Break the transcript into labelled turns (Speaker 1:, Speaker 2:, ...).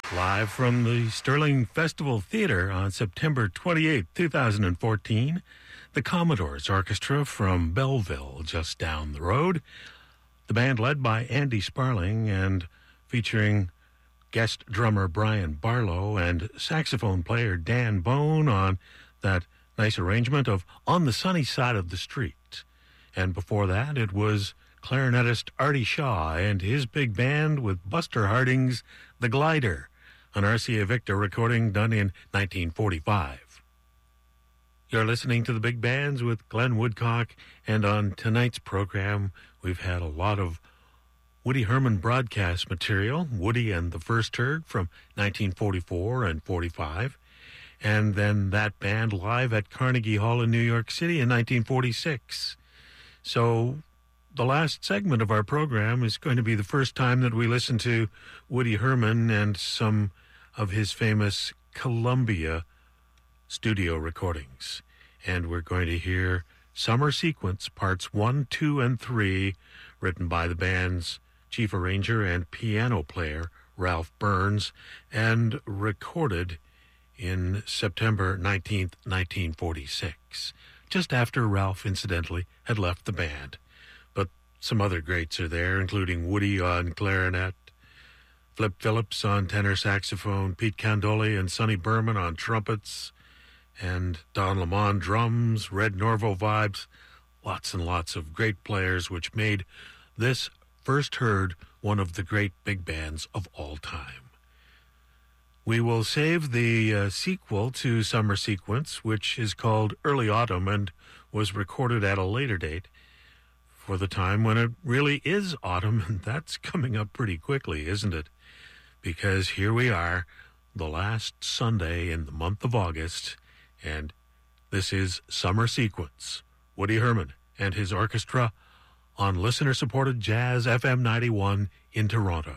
Speaker 1: Live from the Sterling Festival Theater on September 28, 2014, the Commodores Orchestra from Belleville, just down the road. The band led by Andy Sparling and featuring guest drummer Brian Barlow and saxophone player Dan Bone on that nice arrangement of On the Sunny Side of the Street. And before that, it was clarinetist Artie Shaw and his big band with Buster Harding's The Glider, an RCA Victor recording done in 1945. You're listening to the Big Bands with Glenn Woodcock, and on tonight's program, we've had a lot of Woody Herman broadcast material, Woody and the First Herd from 1944 and 45, and then that band live at Carnegie Hall in New York City in 1946. So the last segment of our program is going to be the first time that we listen to Woody Herman and some of his famous Columbia studio recordings. And we're going to hear Summer Sequence, Parts 1, 2, and 3, written by the band's chief arranger and piano player, Ralph Burns, and recorded in September 19th, 1946, just after Ralph, incidentally, had left the band. But some other greats are there, including Woody on clarinet, Flip Phillips on tenor saxophone, Pete Candoli and Sonny Berman on trumpets, and Don Lamont drums, Red Norvo vibes, lots and lots of great players, which made this First Herd one of the great big bands of all time. We will save the sequel to Summer Sequence, which is called Early Autumn and was recorded at a later date, for the time when it really is autumn, and that's coming up pretty quickly, isn't it? Because here we are, the last Sunday in the month of August, and this is Summer Sequence, Woody Herman and his orchestra on listener-supported Jazz FM 91 in Toronto.